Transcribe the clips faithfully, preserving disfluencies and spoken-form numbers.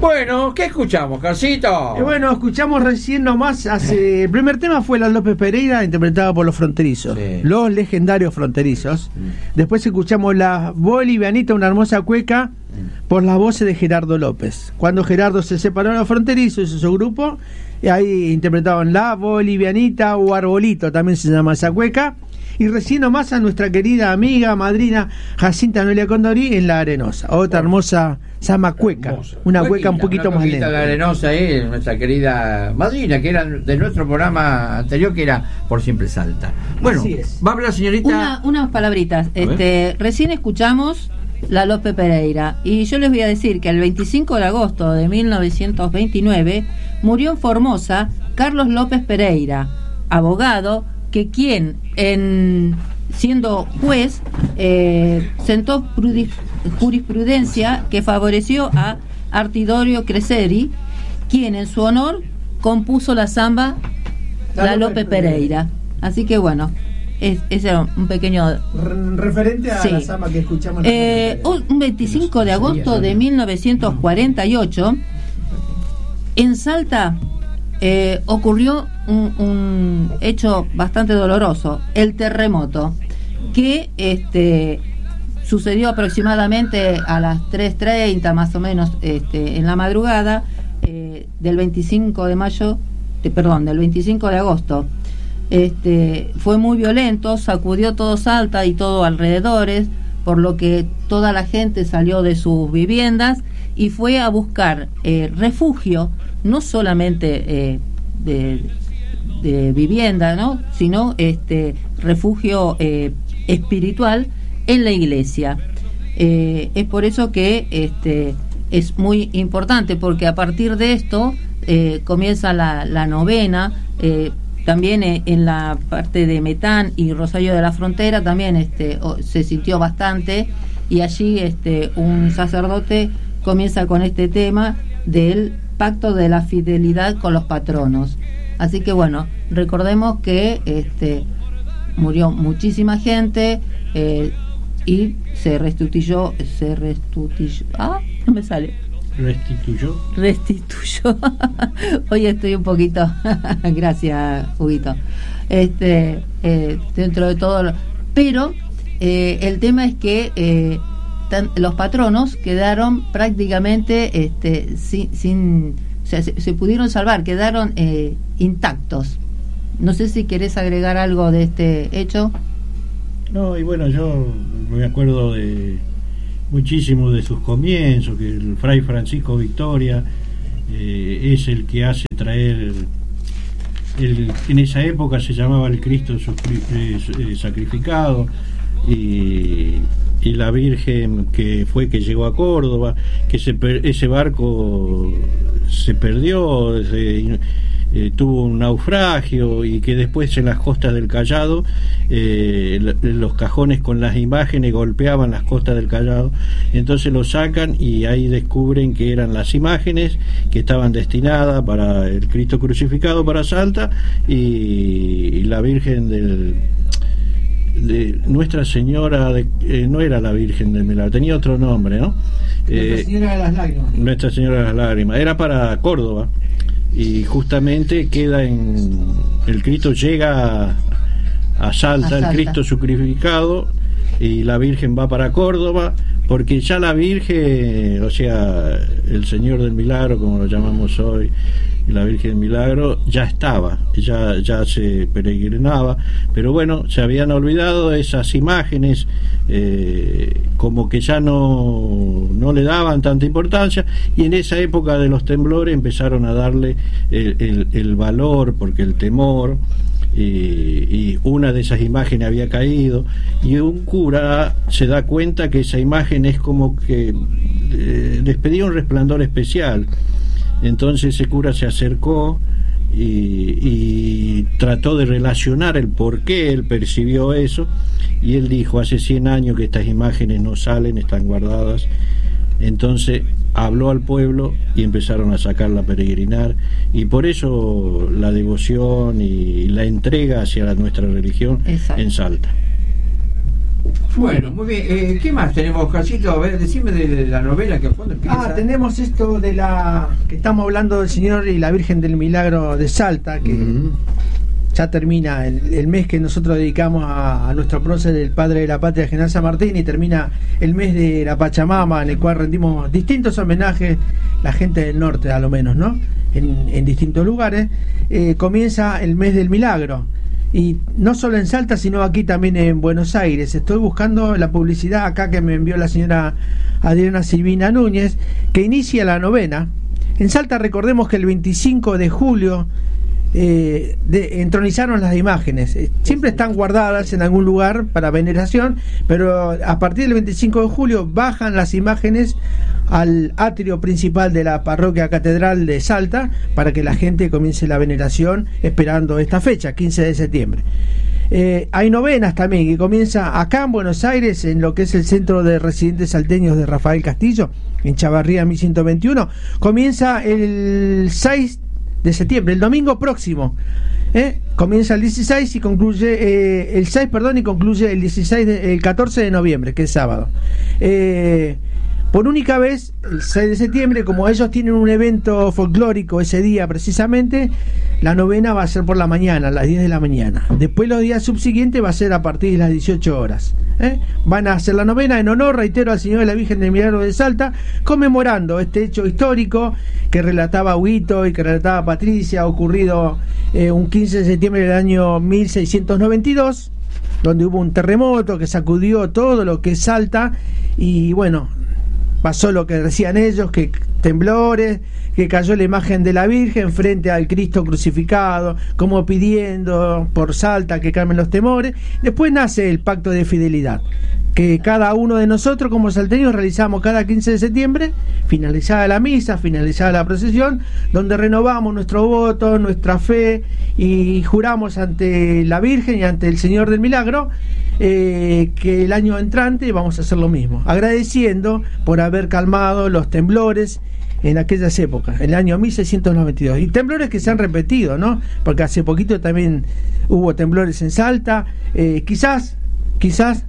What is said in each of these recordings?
Bueno, ¿qué escuchamos, Carcito? Eh, bueno, escuchamos recién nomás, hace, el primer tema fue la López Pereira, interpretada por los fronterizos, sí. Los legendarios fronterizos. Mm. Después escuchamos la Bolivianita, una hermosa cueca, mm. por las voces de Gerardo López. Cuando Gerardo se separó de los fronterizos y su grupo, y ahí interpretaban la Bolivianita o Arbolito, también se llama esa cueca. Y recién nomás a nuestra querida amiga, madrina Jacinta Noelia Condori en La Arenosa, otra hermosa sama cueca, hermosa. Una cueca Cuequita, un poquito más lenta. La Arenosa ahí, nuestra querida madrina, que era de nuestro programa anterior, que era Por Siempre Salta. Bueno, va a hablar, señorita. Una, unas palabritas. Este, recién escuchamos la López Pereira, y yo les voy a decir que el veinticinco de agosto de mil novecientos veintinueve murió en Formosa Carlos López Pereira, abogado, que quien, en, siendo juez, eh, sentó jurisprudencia que favoreció a Artidorio Creseri, quien en su honor compuso la samba La, la López Pereira. Pereira. Así que bueno, es, ese era un pequeño referente a sí. la samba que escuchamos. Eh, un veinticinco de agosto de mil novecientos cuarenta y ocho, en Salta eh, ocurrió un, un hecho bastante doloroso, el terremoto, que este sucedió aproximadamente a las tres treinta más o menos, este, en la madrugada eh, del veinticinco de mayo, de, perdón, del veinticinco de agosto. Este, fue muy violento, sacudió todo Salta y todo alrededores, por lo que toda la gente salió de sus viviendas y fue a buscar eh, refugio, no solamente eh, de, de vivienda, ¿no?, sino este refugio eh, espiritual en la iglesia. Eh, es por eso que este es muy importante, porque a partir de esto eh, comienza la, la novena. eh, También eh, en la parte de Metán y Rosario de la Frontera también este, oh, se sintió bastante, y allí este, un sacerdote comienza con este tema del pacto de la fidelidad con los patronos. Así que bueno, recordemos que este, murió muchísima gente eh, y se restituyó, se restituyó, ah, no me sale. Restituyó. Restituyó. Hoy estoy un poquito. Gracias, Huguito. Este, eh, dentro de todo. Lo... Pero eh, el tema es que eh, tan, los patronos quedaron prácticamente este, sin. sin o sea, se, se pudieron salvar, quedaron eh, intactos. No sé si querés agregar algo de este hecho. No, y bueno, yo me acuerdo de muchísimo de sus comienzos, que el fray Francisco Victoria eh, es el que hace traer el, en esa época se llamaba el Cristo eh, sacrificado, y, y la Virgen que fue que llegó a Córdoba, que se, ese barco se perdió, se, Eh, tuvo un naufragio, y que después en las costas del Callado eh, los cajones con las imágenes golpeaban las costas del Callado, entonces lo sacan y ahí descubren que eran las imágenes que estaban destinadas para el Cristo crucificado para Salta, y, y la Virgen del de Nuestra Señora de, eh, no era la Virgen del Milagro, tenía otro nombre, ¿no? Nuestra eh, Señora de las Lágrimas. Nuestra Señora de las Lágrimas, era para Córdoba, y justamente queda en el Cristo llega a, a, Salta, a Salta, el Cristo sacrificado, y la Virgen va para Córdoba, porque ya la Virgen, o sea, el Señor del Milagro, como lo llamamos hoy, y la Virgen del Milagro, ya estaba, ya, ya se peregrinaba, pero bueno, se habían olvidado de esas imágenes, eh, como que ya no, no le daban tanta importancia, y en esa época de los temblores empezaron a darle el, el, el valor, porque el temor, y, y una de esas imágenes había caído, y un cura se da cuenta que esa imagen es como que eh, despedía un resplandor especial. Entonces ese cura se acercó y, y trató de relacionar el por qué él percibió eso, y él dijo: hace cien años que estas imágenes no salen, están guardadas. Entonces habló al pueblo y empezaron a sacarla a peregrinar, y por eso la devoción y la entrega hacia la, nuestra religión. Exacto. En Salta. Bueno, muy bien. Eh, ¿Qué más tenemos, Oscarcito? A ver, decime de, de la novela que cuando empieza. Ah, tenemos esto de la que estamos hablando del Señor y la Virgen del Milagro de Salta, que uh-huh. ya termina el, el mes que nosotros dedicamos a, a nuestro prócer, el Padre de la Patria, General San Martín, y termina el mes de la Pachamama, en el cual rendimos distintos homenajes, la gente del norte a lo menos, ¿no? En, en distintos lugares. Eh, comienza el mes del Milagro. Y no solo en Salta, sino aquí también en Buenos Aires. Estoy buscando la publicidad acá que me envió la señora Adriana Silvina Núñez, que inicia la novena. En Salta, recordemos que el veinticinco de julio eh, de, entronizaron las imágenes. Siempre están guardadas en algún lugar para veneración, pero a partir del veinticinco de julio bajan las imágenes al atrio principal de la parroquia catedral de Salta para que la gente comience la veneración esperando esta fecha, quince de septiembre. Eh, hay novenas también que comienza acá en Buenos Aires, en lo que es el centro de residentes salteños de Rafael Castillo, en Chavarría mil ciento veintiuno. Comienza el seis de septiembre, el domingo próximo. ¿Eh? Comienza el dieciséis y concluye eh, el seis, perdón, y concluye el dieciséis de, el catorce de noviembre, que es sábado. Eh, Por única vez, el seis de septiembre, como ellos tienen un evento folclórico ese día precisamente, la novena va a ser por la mañana, a las diez de la mañana. Después los días subsiguientes va a ser a partir de las dieciocho horas. ¿Eh? Van a hacer la novena en honor, reitero, al Señor de la Virgen del Milagro de Salta, conmemorando este hecho histórico que relataba Huito y que relataba Patricia, ocurrido eh, un quince de septiembre del año mil seiscientos noventa y dos, donde hubo un terremoto que sacudió todo lo que es Salta y bueno, pasó lo que decían ellos, que temblores, que cayó la imagen de la Virgen frente al Cristo crucificado, como pidiendo por Salta que calmen los temores. Después nace el pacto de fidelidad, que cada uno de nosotros como salteños realizamos cada quince de septiembre, finalizada la misa, finalizada la procesión, donde renovamos nuestro voto, nuestra fe y juramos ante la Virgen y ante el Señor del Milagro eh, que el año entrante vamos a hacer lo mismo, agradeciendo por haber calmado los temblores en aquellas épocas, en el año mil seiscientos noventa y dos, y temblores que se han repetido, ¿no? Porque hace poquito también hubo temblores en Salta, eh, quizás, quizás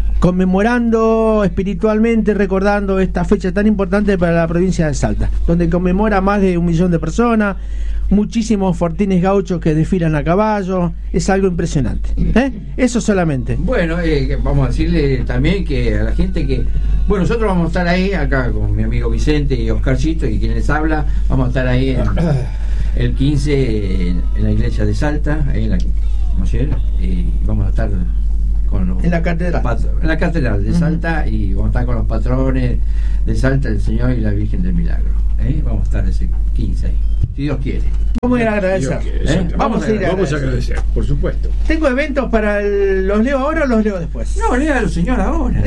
conmemorando espiritualmente, recordando esta fecha tan importante para la provincia de Salta, donde conmemora más de un millón de personas, muchísimos fortines gauchos que desfilan a caballo, es algo impresionante. ¿Eh? Eso solamente. Bueno, eh, vamos a decirle también que a la gente que, bueno, nosotros vamos a estar ahí, acá con mi amigo Vicente y Oscarcito y quien les habla, vamos a estar ahí en, el quince en, en la iglesia de Salta, ahí en la ayer, y vamos a estar con los, en la catedral patro, en la catedral de Salta, uh-huh. Y vamos a estar con los patrones de Salta, el Señor y la Virgen del Milagro. ¿Eh? Vamos a estar ese quince ahí, si Dios quiere. Vamos a ir a agradecer. ¿Eh? Vamos, a ir a vamos agradecer. a agradecer, por supuesto. Tengo eventos para el, ¿los leo ahora o los leo después? No, léalo, señor, ahora.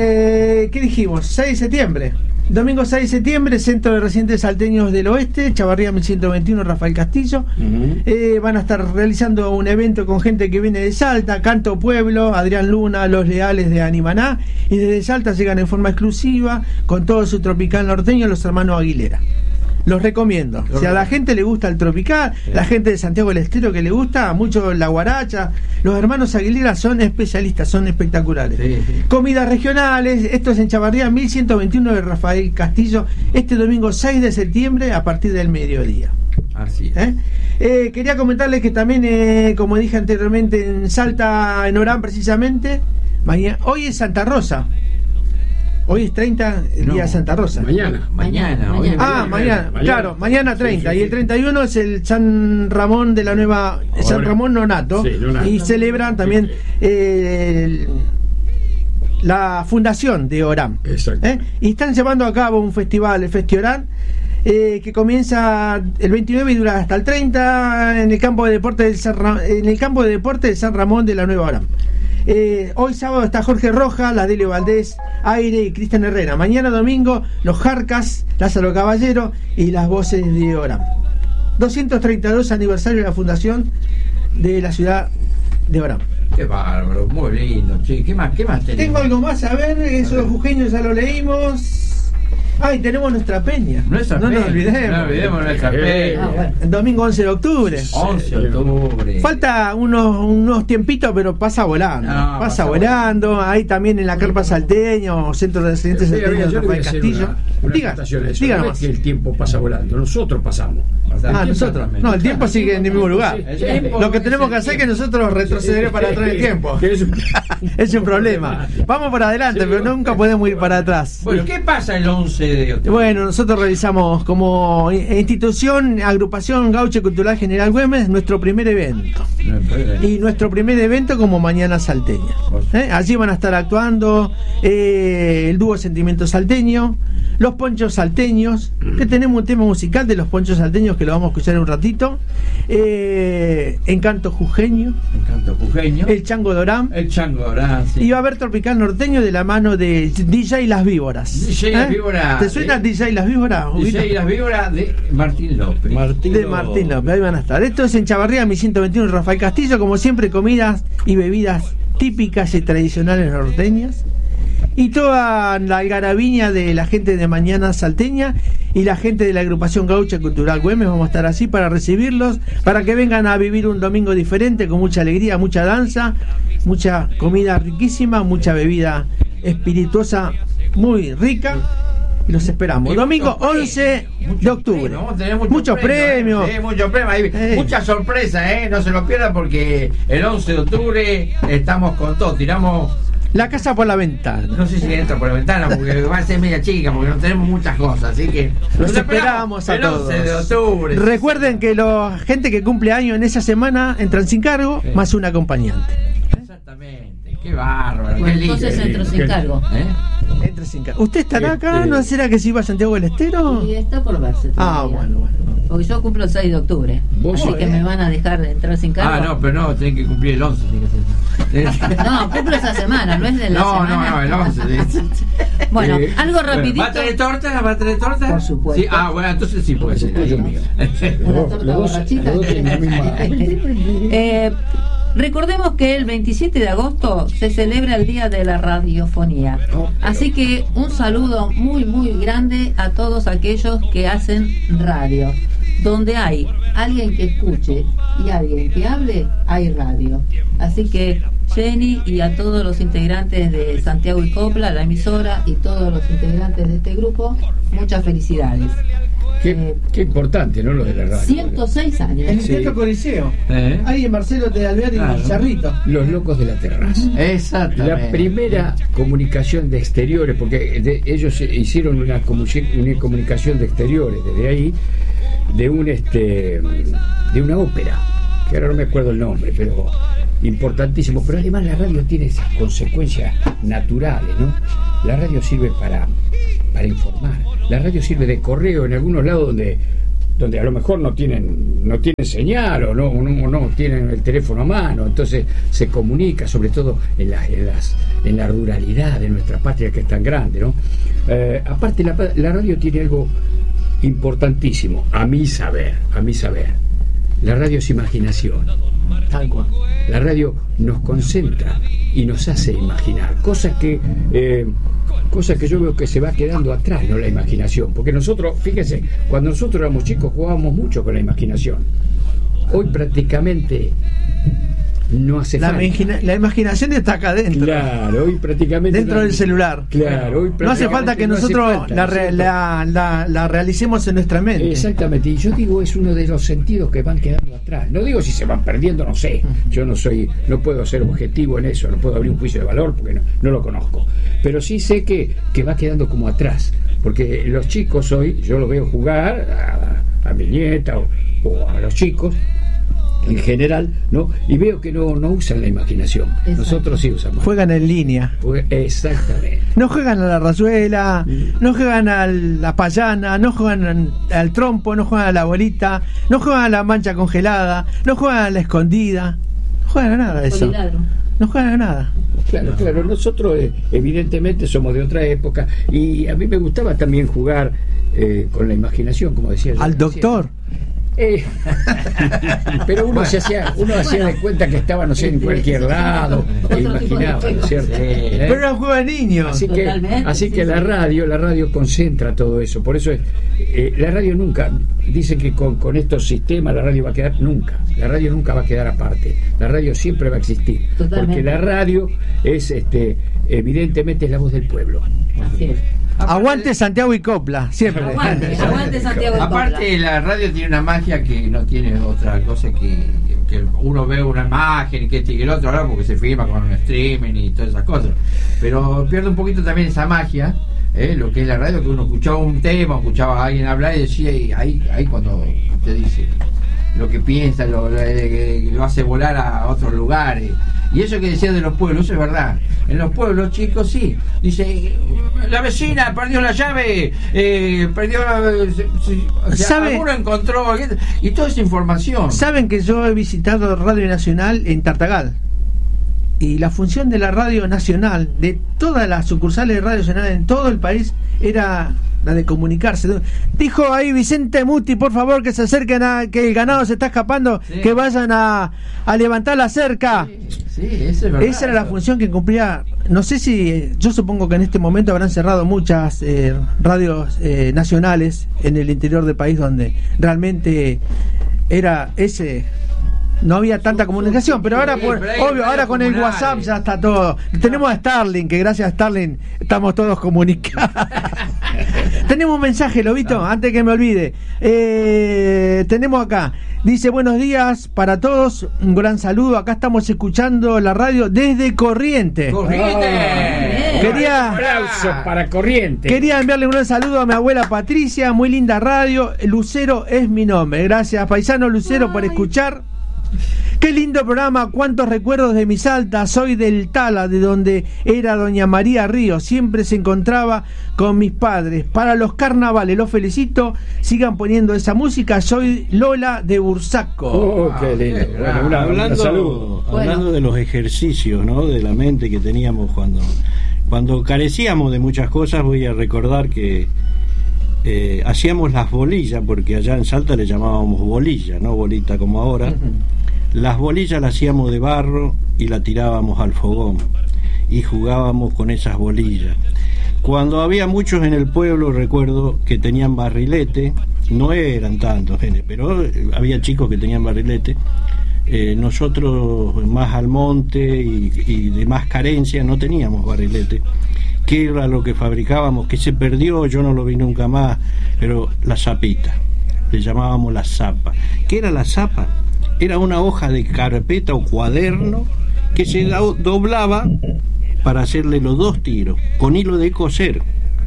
Eh, ¿Qué dijimos? seis de septiembre. Domingo seis de septiembre, Centro de Residentes Salteños del Oeste, Chavarría mil ciento veintiuno, Rafael Castillo. Uh-huh. eh, van a estar realizando un evento con gente que viene de Salta, Canto Pueblo, Adrián Luna, Los Leales de Animaná, y desde Salta llegan en forma exclusiva con todo su tropical norteño, los hermanos Aguilera. Los recomiendo. Si a la gente le gusta el tropical, sí. La gente de Santiago del Estero que le gusta mucho la guaracha, los hermanos Aguilera son especialistas, son espectaculares. Sí, sí. Comidas regionales, esto es en Chavarría mil ciento veintiuno de Rafael Castillo, este domingo seis de septiembre a partir del mediodía. Así es. ¿Eh? Eh, quería comentarles que también, eh, como dije anteriormente, en Salta, en Orán precisamente, mañana, hoy es Santa Rosa. Hoy es treinta, el no, día de Santa Rosa. Mañana, mañana. mañana, mañana. Ah, mañana, mañana, claro, mañana treinta. Sí, sí, y el treinta y uno es el San Ramón de la Nueva, Ahora, San Ramón Nonato. Sí, Nonato. Y celebran también sí, sí. Eh, el, la fundación de Orán. Exacto. ¿Eh? Y están llevando a cabo un festival, el Festi Orán, eh, que comienza el veintinueve y dura hasta el treinta en el campo de deporte del San, en el campo de deporte de San Ramón de la Nueva Orán. Eh, hoy sábado está Jorge Roja, la Delio Valdés, Aire y Cristian Herrera. Mañana domingo los Jarcas, Lázaro Caballero y las voces de Orán. doscientos treinta y dos aniversario de la fundación de la ciudad de Orán. Qué bárbaro, muy lindo. Che, ¿qué más, qué más tenemos? Tengo algo más a ver, eso de los jujeños ya lo leímos. Ah, y tenemos nuestra peña. Nuestra no peña. nos olvidemos. No nos olvidemos nuestra peña. Ah, bueno. El domingo once de octubre. once de octubre. Falta unos, unos tiempitos, pero pasa volando. No, pasa, pasa volando. Ahí también en la carpa salteña o centro de residentes Sí, salteños yo de le voy a Rafael hacer Castillo. una, una Diga, acotación a eso. diga No nomás. es que el tiempo pasa volando, nosotros pasamos. Ah, nosotros. No, el tiempo sigue en el mismo lugar. El tiempo Lo que es tenemos el que hacer es que tiempo. nosotros retroceder para atrás el tiempo. Que es un- Es un problema. Vamos para adelante, pero nunca podemos ir para atrás. Bueno, ¿qué pasa el once de octubre? Bueno, nosotros realizamos como institución, agrupación Gauche Cultural General Güemes, nuestro primer evento. Y nuestro primer evento como Mañana Salteña. ¿Eh? Allí van a estar actuando eh, el dúo Sentimiento Salteño, los Ponchos Salteños, que tenemos un tema musical de los Ponchos Salteños que lo vamos a escuchar en un ratito, eh, Encanto Jujeño, Encanto Jujeño. el Chango Dorán, El Chango Dorán, sí. y va a haber Tropical Norteño de la mano de D J Las Víboras. D J Las Víboras. ¿Te suena D J Las Víboras? D J Las Víboras de Martín López. Martín De López. Martín López, ahí van a estar. Esto es en Chavarría, mi ciento veintiuno, Rafael Castillo. Como siempre, comidas y bebidas típicas y tradicionales norteñas. Y toda la algarabiña de la gente de Mañana Salteña y la gente de la agrupación Gaucha Cultural Güemes. Vamos a estar así para recibirlos, para que vengan a vivir un domingo diferente, con mucha alegría, mucha danza, mucha comida riquísima, mucha bebida espirituosa muy rica. Y los esperamos. Y Domingo muchos once premios, de octubre. premios, vamos a tener muchos, Muchos premios. ¿eh? Sí, muchos premios. Hay Eh. mucha sorpresa, ¿eh? No se lo pierdan porque el once de octubre estamos con todo. Tiramos, La casa por la ventana. no sé si entra por la ventana porque va a ser media chica porque no tenemos muchas cosas. Así que Los esperamos a el todos. once de octubre. Recuerden que la gente que cumple años en esa semana entran sin cargo, Sí. más un acompañante. Exactamente. Qué bárbaro. Bueno, qué lindo. entonces entro sin ¿Qué? cargo. ¿Eh? Entra sin cargo. ¿Usted estará acá? Este- ¿No será que se iba a Santiago del Estero? Y está por verse. Ah, todavía. bueno, bueno. Porque yo cumplo el seis de octubre. Vos Así sos- que me van a dejar de entrar sin cargo. Ah, no, pero no, tienen que cumplir el once. Tiene que ser. No, cumplo esa semana, no es de la No, semana. no, no, el once. sí. Bueno, Eh, algo rapidito. ¿Va a tener torta? ¿Va a tener torta? Por supuesto. Sí, ah, bueno, entonces sí puede ser. Tuyo mío. Una Los- torta los dos- borrachita. los dos tienen la misma- Eh, recordemos que el veintisiete de agosto se celebra el Día de la Radiofonía. Así que un saludo muy, muy grande a todos aquellos que hacen radio. Donde hay alguien que escuche y alguien que hable, hay radio. Así que Jenny y a todos los integrantes de Santiago y Copla, la emisora, y todos los integrantes de este grupo, muchas felicidades. Qué, qué importante, ¿no? Lo de la radio. ciento seis En años. el Sí. Teatro Coliseo. ¿Eh? Ahí en Marcelo de Alvear y Claro. Cerrito. Los locos de la terraza. Exactamente. La primera comunicación de exteriores, porque de- ellos hicieron una, comu- una comunicación de exteriores desde ahí, de un este de una ópera, que ahora no me acuerdo el nombre, pero importantísimo. Pero además la radio tiene esas consecuencias naturales, ¿no? La radio sirve para, para informar. La radio sirve de correo en algunos lados donde donde a lo mejor no tienen no tienen señal o no, no, no tienen el teléfono a mano, entonces se comunica, sobre todo en, la, en, las, en la ruralidad de nuestra patria que es tan grande, ¿no? Eh, aparte la, la radio tiene algo importantísimo, a mi saber, a mi saber. La radio es imaginación. Tal cual. La radio nos concentra y nos hace imaginar cosas que eh, cosas que yo veo que se va quedando atrás, no la imaginación, porque nosotros, fíjense, cuando nosotros éramos chicos jugábamos mucho con la imaginación. Hoy prácticamente no hace La, falta. imagina- la imaginación está acá adentro. Claro, hoy prácticamente Dentro no- del celular. Claro, hoy No hace falta que prácticamente no hace nosotros falta, la, ¿no es re- cierto? la, la- la realicemos en nuestra mente. Exactamente, y yo digo, es uno de los sentidos que van quedando atrás. No digo si se van perdiendo, no sé. Yo no soy, no puedo ser objetivo en eso, no puedo abrir un juicio de valor porque no, no lo conozco. Pero sí sé que, que va quedando como atrás. Porque los chicos hoy, yo los veo jugar a, a mi nieta o, o a los chicos en general, ¿no? Y veo que no, no usan la imaginación. Exacto. Nosotros sí usamos. Juegan en línea. Jue- Exactamente. No juegan a la rayuela, no juegan a la payana, no juegan al trompo, no juegan a la bolita, no juegan a la mancha congelada, no juegan a la escondida, no juegan a nada de eso. Poliladro. No juegan a nada. Claro, claro, nosotros eh, evidentemente somos de otra época y a mí me gustaba también jugar eh, con la imaginación, como decía yo Al recién. doctor. Eh, pero uno se hacía, uno hacía de cuenta que estaba, no sé, en cualquier lado, e imaginaba, ¿no es cierto? ¿Eh? Pero era un juego de niños. Así que, así que la radio, la radio concentra todo eso. Por eso es, eh, la radio nunca, dice que con, con estos sistemas la radio va a quedar nunca. La radio nunca va a quedar aparte. La radio siempre va a existir. Totalmente. Porque la radio es, este, evidentemente, es la voz del pueblo. Así es. Aguante Santiago y Copla, siempre. Aguante, aguante Santiago y Copla. Aparte, la radio tiene una magia que no tiene otra cosa que, que uno ve una imagen y que este y el otro, ahora porque se filma con un streaming y todas esas cosas. Pero pierde un poquito también esa magia, ¿eh? Lo que es la radio, que uno escuchaba un tema, escuchaba a alguien hablar y decía, y ahí, ahí cuando usted dice lo que piensa, lo, lo, lo hace volar a otros lugares. Y eso que decía de los pueblos, eso es verdad. En los pueblos chicos, sí. Dice, la vecina perdió la llave, eh, perdió la... O sea, ¿sabe? Alguno encontró... Y toda esa información. Saben que yo he visitado Radio Nacional en Tartagal. Y la función de la Radio Nacional, de todas las sucursales de Radio Nacional en todo el país, era la de comunicarse. Dijo ahí Vicente Muti, por favor, que se acerquen a, que el ganado se está escapando, sí. Que vayan a, a levantar la cerca. Sí, sí, eso es verdad. Esa era la función que cumplía. No sé si, yo supongo que en este momento habrán cerrado muchas eh, radios eh, nacionales en el interior del país donde realmente era ese... No había tanta comunicación, pero ahora por, obvio, ahora con el WhatsApp ya está todo. Tenemos a Starling, que gracias a Starling estamos todos comunicados. Tenemos un mensaje, Lobito, antes que me olvide. Eh, tenemos acá, dice, buenos días para todos, un gran saludo. Acá estamos escuchando la radio desde Corrientes. Corrientes. Oh, quería, un aplauso para Corrientes. Quería enviarle un gran saludo a mi abuela Patricia, muy linda radio. Lucero es mi nombre. Gracias, paisano Lucero, por escuchar. Qué lindo programa, cuántos recuerdos de mi Salta. Soy del Tala, de donde era doña María Ríos. Siempre se encontraba con mis padres para los carnavales. Los felicito, sigan poniendo esa música. Soy Lola de Bursaco. Oh, qué lindo. Bueno, una, hablando, salud. hablando bueno. de los ejercicios, ¿no? De la mente que teníamos cuando, cuando carecíamos de muchas cosas. Voy a recordar que eh, hacíamos las bolillas, porque allá en Salta le llamábamos bolilla, no bolita como ahora. Uh-huh. Las bolillas las hacíamos de barro y la tirábamos al fogón y jugábamos con esas bolillas. Cuando había muchos en el pueblo, recuerdo que tenían barrilete, no eran tantos, pero había chicos que tenían barrilete. Eh, nosotros más al monte y, y de más carencia no teníamos barrilete. ¿Qué era lo que fabricábamos? Que se perdió, yo no lo vi nunca más, pero la zapita, le llamábamos la zapa. ¿Qué era la zapa? Era una hoja de carpeta o cuaderno que se do- doblaba para hacerle los dos tiros, con hilo de coser,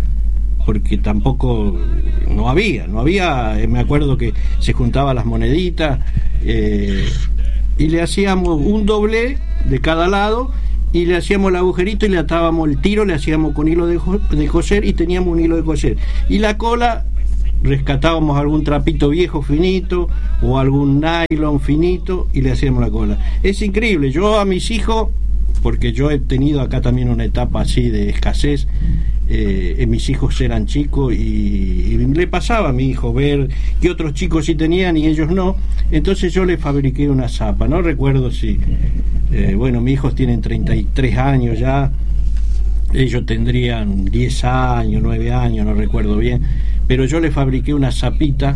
porque tampoco no había, no había, me acuerdo que se juntaban las moneditas eh, y le hacíamos un doble de cada lado y le hacíamos el agujerito y le atábamos el tiro, le hacíamos con hilo de, jo- de coser y teníamos un hilo de coser. Y la cola rescatábamos algún trapito viejo finito o algún nylon finito y le hacíamos la cola. Es increíble. Yo a mis hijos, porque yo he tenido acá también una etapa así de escasez, eh, mis hijos eran chicos y, y le pasaba a mi hijo ver que otros chicos sí tenían y ellos no, entonces yo le fabriqué una zapa. No recuerdo si eh, bueno, mis hijos tienen treinta y tres años ya, ellos tendrían diez años, nueve años, no recuerdo bien, pero yo le fabriqué una zapita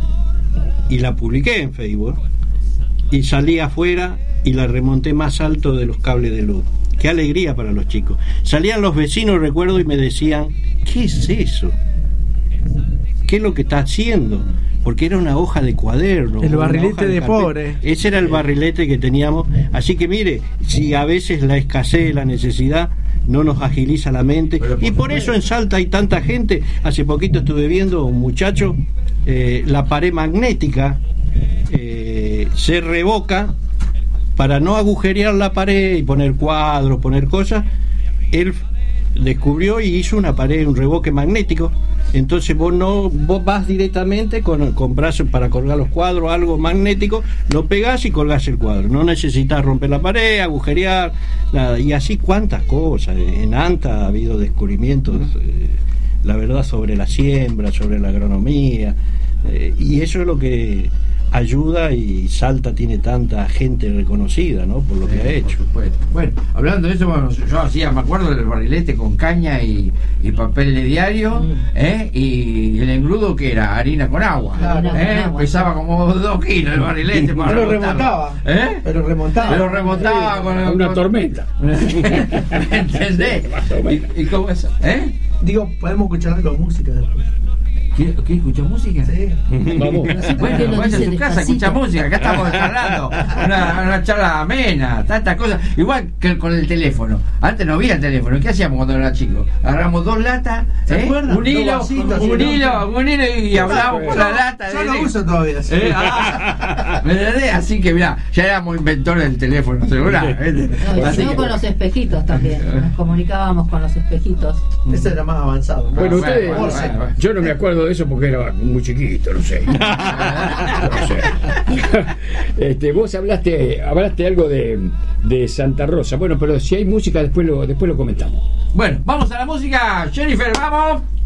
y la publiqué en Facebook y salí afuera y la remonté más alto de los cables de luz. Qué alegría para los chicos. Salían los vecinos, recuerdo, y me decían, ¿qué es eso? ¿Qué es lo que está haciendo? Porque era una hoja de cuaderno. El barrilete de, de pobre. Ese era el barrilete que teníamos. Así que mire, si a veces la escasez, la necesidad no nos agiliza la mente, y por eso en Salta hay tanta gente. Hace poquito estuve viendo un muchacho, eh, la pared magnética eh, se revoca para no agujerear la pared y poner cuadros, poner cosas. Él descubrió y hizo una pared, un revoque magnético. Entonces vos no vos vas directamente con, con brazos para colgar los cuadros, algo magnético, lo pegás y colgás el cuadro. No necesitas romper la pared, agujerear, nada. Y así cuántas cosas. En ANTA ha habido descubrimientos, eh, la verdad, sobre la siembra, sobre la agronomía, eh, y eso es lo que ayuda, y Salta tiene tanta gente reconocida, ¿no? Por lo que ha hecho. Bueno, hablando de eso, bueno, yo hacía, me acuerdo del barrilete con caña y, y papel de diario, mm. ¿eh? Y el engrudo que era harina con agua, claro, ¿eh? agua. Pesaba como dos kilos el barrilete. Para pero remontaba, ¿eh? Pero remontaba. Pero remontaba sí, con, una con... tormenta. ¿Entendés? ¿Y, ¿Y cómo eso? ¿Eh? Digo, podemos escuchar algo de música después. ¿Qué, ¿Qué escucha música? Sí. Vamos. Bueno, vaya a su casa, escucha música. Acá estamos charlando. Una, una charla amena, tantas cosas. Igual que con el teléfono. Antes no había el teléfono. ¿Qué hacíamos cuando era chico? Agarramos dos latas, ¿eh? un hilo, vasitos, un hilo, un hilo y hablábamos por la lata. Yo lo uso todavía. ¿Sí? ¿Eh? Ah, ¿me entendés? Así que mirá, ya éramos inventores del teléfono, seguro. No, y no con los espejitos también. Nos comunicábamos con los espejitos. Ese era más avanzado. Bueno, ustedes, bueno, bueno, bueno. yo no me acuerdo de eso porque era muy chiquito, no sé. No sé. Este, vos hablaste, hablaste algo de, de Santa Rosa. Bueno, pero si hay música después lo, después lo comentamos. Bueno, vamos a la música, Jennifer, vamos.